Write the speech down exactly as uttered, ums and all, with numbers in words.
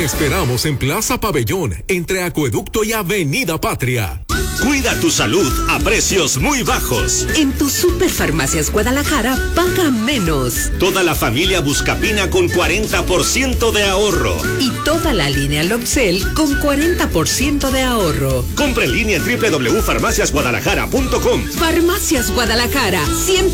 esperamos en Plaza Pabellón, entre Acueducto y Avenida Patria. Cuida tu salud a precios muy bajos. En tu Superfarmacias Guadalajara, paga menos. Toda la familia Buscapina con cuarenta por ciento de ahorro. Y toda la línea Lobcel con cuarenta por ciento de ahorro. Compra en línea en doble u doble u doble u punto farmacias guadalajara punto com. Farmacias Guadalajara, siempre